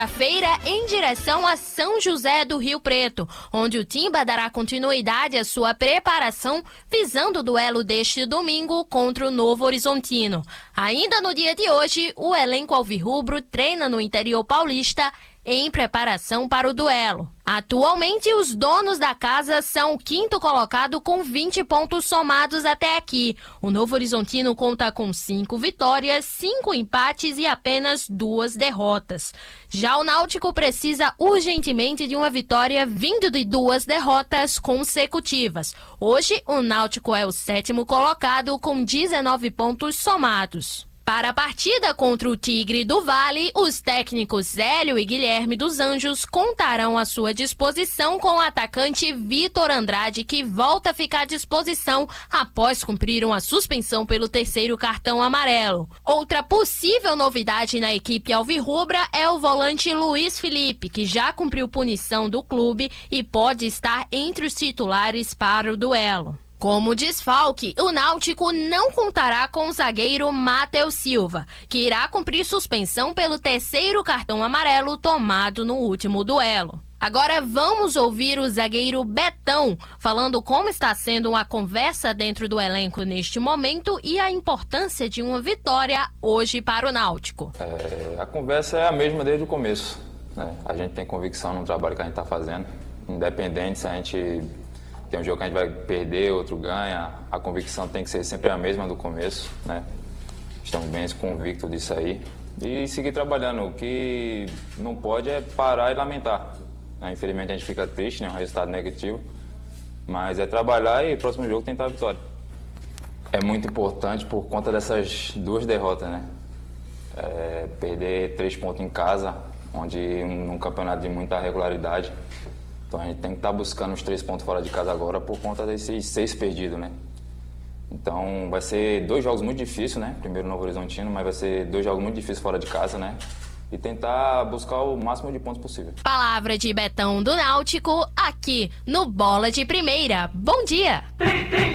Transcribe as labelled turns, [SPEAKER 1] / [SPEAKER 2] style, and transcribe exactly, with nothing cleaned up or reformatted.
[SPEAKER 1] A feira em direção a São José do Rio Preto, onde o Timba dará continuidade à sua preparação visando o duelo deste domingo contra o Novo Horizontino. Ainda no dia de hoje, o elenco alvirrubro treina no interior paulista em preparação para o duelo. Atualmente, os donos da casa são o quinto colocado com vinte pontos somados até aqui. O Novo Horizontino conta com cinco vitórias, cinco empates e apenas duas derrotas. Já o Náutico precisa urgentemente de uma vitória vindo de duas derrotas consecutivas. Hoje, o Náutico é o sétimo colocado com dezenove pontos somados. Para a partida contra o Tigre do Vale, os técnicos Hélio e Guilherme dos Anjos contarão à sua disposição com o atacante Vitor Andrade, que volta a ficar à disposição após cumprir uma suspensão pelo terceiro cartão amarelo. Outra possível novidade na equipe alvirrubra é o volante Luiz Felipe, que já cumpriu punição do clube e pode estar entre os titulares para o duelo. Como desfalque, o Náutico não contará com o zagueiro Matheus Silva, que irá cumprir suspensão pelo terceiro cartão amarelo tomado no último duelo. Agora vamos ouvir o zagueiro Betão falando como está sendo uma conversa dentro do elenco neste momento e a importância de uma vitória hoje para o Náutico.
[SPEAKER 2] É, a conversa é a mesma desde o começo, né? A gente tem convicção no trabalho que a gente está fazendo, independente se a gente tem um jogo que a gente vai perder, outro ganha, a convicção tem que ser sempre a mesma do começo, né? Estamos bem convictos disso aí. E seguir trabalhando. O que não pode é parar e lamentar. Né? Infelizmente a gente fica triste, né? Um resultado negativo. Mas é trabalhar e próximo jogo tentar a vitória. É muito importante por conta dessas duas derrotas, né? É, perder três pontos em casa, onde num campeonato de muita regularidade. Então a gente tem que estar buscando os três pontos fora de casa agora por conta desses seis perdidos, né? Então vai ser dois jogos muito difíceis, né? Primeiro Novo Horizontino, mas vai ser dois jogos muito difíceis fora de casa, né? E tentar buscar o máximo de pontos possível.
[SPEAKER 1] Palavra de Betão do Náutico aqui no Bola de Primeira. Bom dia!